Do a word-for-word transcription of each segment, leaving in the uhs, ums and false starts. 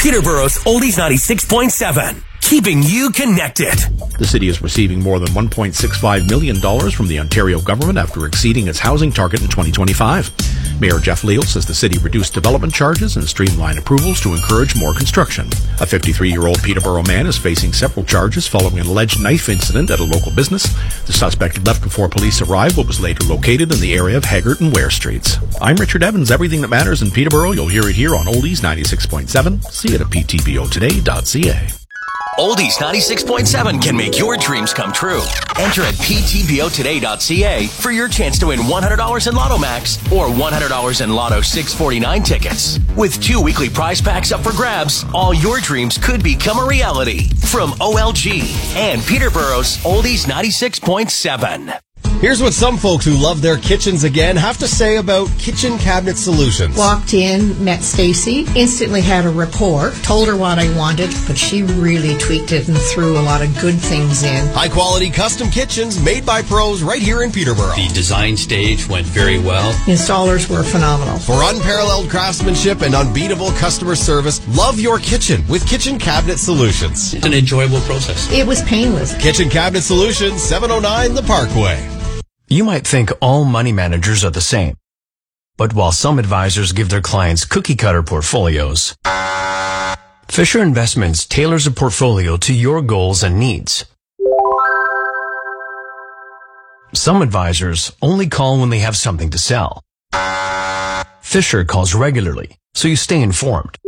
Peterborough's Oldies ninety-six point seven. Keeping you connected. The city is receiving more than one point six five million dollars from the Ontario government after exceeding its housing target in twenty twenty-five. Mayor Jeff Leal says the city reduced development charges and streamlined approvals to encourage more construction. A fifty-three-year-old Peterborough man is facing several charges following an alleged knife incident at a local business. The suspect left before police arrived but was later located in the area of Haggart and Ware Streets. I'm Richard Evans. Everything that matters in Peterborough, you'll hear it here on Oldies ninety-six point seven. See it at p t b o today dot c a. Oldies ninety-six point seven can make your dreams come true. Enter at p t b o today dot c a for your chance to win one hundred dollars in Lotto Max or one hundred dollars in Lotto six forty-nine tickets. With two weekly prize packs up for grabs, all your dreams could become a reality. From O L G and Peterborough's Oldies ninety-six point seven. Here's what some folks who love their kitchens again have to say about Kitchen Cabinet Solutions. Walked in, met Stacy, instantly had a rapport, told her what I wanted, but she really tweaked it and threw a lot of good things in. High-quality custom kitchens made by pros right here in Peterborough. The design stage went very well. Installers were phenomenal. For unparalleled craftsmanship and unbeatable customer service, love your kitchen with Kitchen Cabinet Solutions. It's an enjoyable process. It was painless. Kitchen Cabinet Solutions, seven oh nine The Parkway. You might think all money managers are the same. But while some advisors give their clients cookie-cutter portfolios, Fisher Investments tailors a portfolio to your goals and needs. Some advisors only call when they have something to sell. Fisher calls regularly, so you stay informed.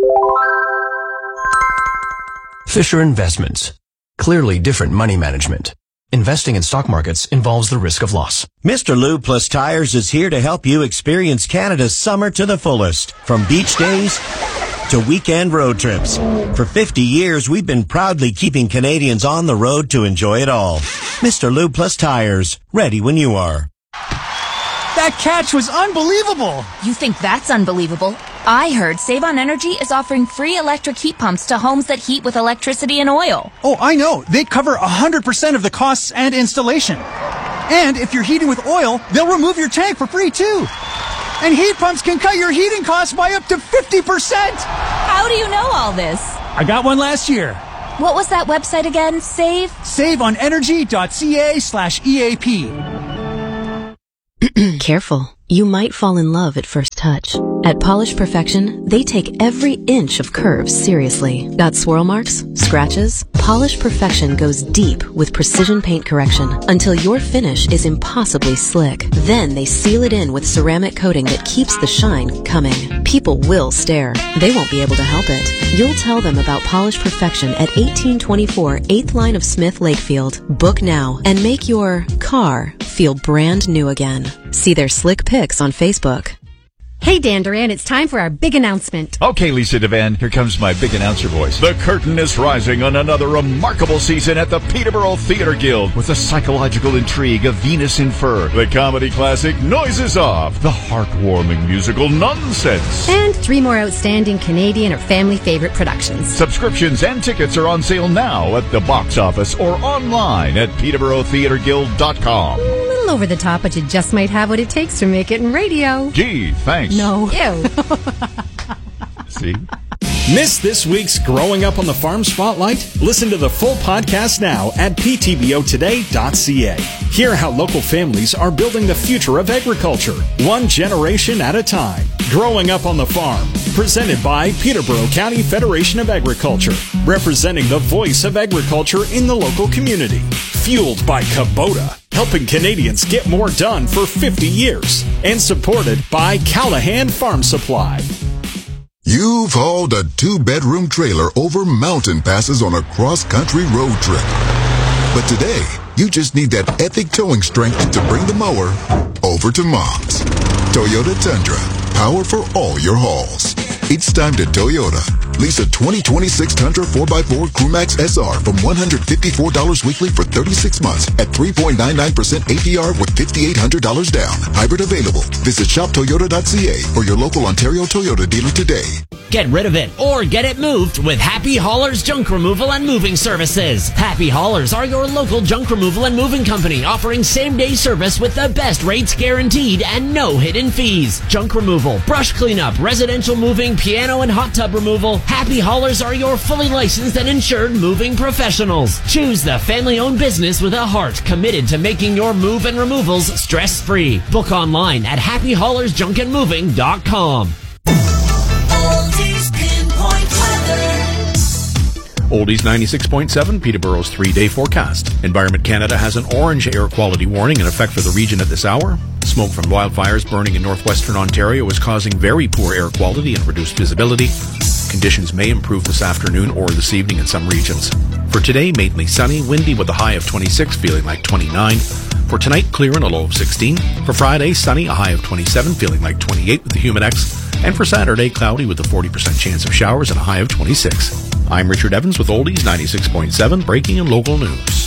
Fisher Investments. Clearly different money management. Investing in stock markets involves the risk of loss. Mister Lube Plus Tires is here to help you experience Canada's summer to the fullest. From beach days to weekend road trips. For fifty years, we've been proudly keeping Canadians on the road to enjoy it all. Mister Lube Plus Tires, ready when you are. That catch was unbelievable! You think that's unbelievable? I heard Save on Energy is offering free electric heat pumps to homes that heat with electricity and oil. Oh, I know. They cover one hundred percent of the costs and installation. And if you're heating with oil, they'll remove your tank for free, too. And heat pumps can cut your heating costs by up to fifty percent! How do you know all this? I got one last year. What was that website again? Save? save on energy dot c a slash E A P. Careful. You might fall in love at first touch. At Polish Perfection, they take every inch of curves seriously. Got swirl marks? Scratches? Polish Perfection goes deep with precision paint correction until your finish is impossibly slick. Then they seal it in with ceramic coating that keeps the shine coming. People will stare. They won't be able to help it. You'll tell them about Polish Perfection at eighteen twenty-four eighth line of Smith Lakefield. Book now and make your car feel brand new again. See their slick pics on Facebook. Hey, Dan Duran, it's time for our big announcement. Okay, Lisa Devan, here comes my big announcer voice. The curtain is rising on another remarkable season at the Peterborough Theatre Guild with the psychological intrigue of Venus in Fur, the comedy classic Noises Off, the heartwarming musical Nonsense, and three more outstanding Canadian or family favorite productions. Subscriptions and tickets are on sale now at the box office or online at peterborough theatre guild dot com. Over the top, but you just might have what it takes to make it in radio. Gee, thanks. No. Ew. See? Miss this week's Growing Up on the Farm Spotlight? Listen to the full podcast now at p t b o today dot c a. Hear how local families are building the future of agriculture, one generation at a time. Growing Up on the Farm, presented by Peterborough County Federation of Agriculture, representing the voice of agriculture in the local community. Fueled by Kubota, helping Canadians get more done for fifty years. And supported by Callahan Farm Supply. You've hauled a two-bedroom trailer over mountain passes on a cross-country road trip. But today, you just need that epic towing strength to bring the mower over to Mom's. Toyota Tundra, power for all your hauls. It's time to Toyota. Lease a twenty twenty-six Tundra four by four Crewmax S R from one hundred fifty-four dollars weekly for thirty-six months at three point nine nine percent A P R with five thousand eight hundred dollars down. Hybrid available. Visit shop toyota dot c a or your local Ontario Toyota dealer today. Get rid of it or get it moved with Happy Haulers Junk Removal and Moving Services. Happy Haulers are your local junk removal and moving company offering same-day service with the best rates guaranteed and no hidden fees. Junk removal, brush cleanup, residential moving, piano and hot tub removal. Happy Haulers are your fully licensed and insured moving professionals. Choose the family-owned business with a heart committed to making your move and removals stress-free. Book online at happy haulers junk and moving dot com. Oldies Pinpoint Weather. Oldies ninety-six point seven, Peterborough's three-day forecast. Environment Canada has an orange air quality warning in effect for the region at this hour. Smoke from wildfires burning in northwestern Ontario is causing very poor air quality and reduced visibility. Conditions may improve this afternoon or this evening in some regions. For today, mainly sunny, windy with a high of twenty-six, feeling like twenty-nine. For tonight, clear and a low of sixteen. For Friday, sunny, a high of twenty-seven, feeling like twenty-eight with the Humidex. And for Saturday, cloudy with a forty percent chance of showers and a high of twenty-six. I'm Richard Evans with Oldies ninety-six point seven, breaking and local news.